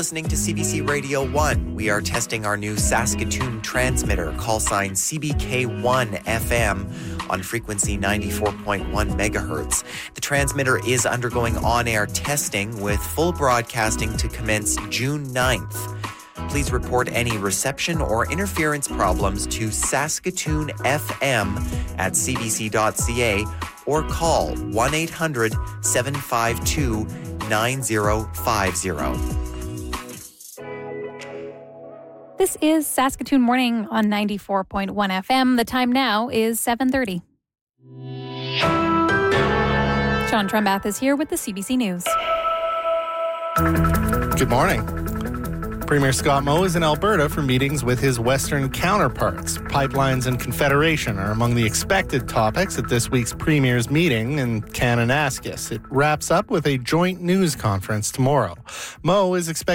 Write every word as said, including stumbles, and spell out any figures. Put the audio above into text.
Listening to C B C Radio one. We are testing our new Saskatoon transmitter, call sign C B K one F M, on frequency ninety-four point one megahertz. The transmitter is undergoing on-air testing with full broadcasting to commence June ninth. Please report any reception or interference problems to Saskatoon F M at c b c dot c a or call one eight hundred seven five two nine zero five zero. This is Saskatoon Morning on ninety-four point one F M. The time now is seven thirty. Sean Trembath is here with the C B C News. Good morning. Premier Scott Moe is in Alberta for meetings with his Western counterparts. Pipelines and Confederation are among the expected topics at this week's Premier's meeting in Kananaskis. It wraps up with a joint news conference tomorrow. Moe is expected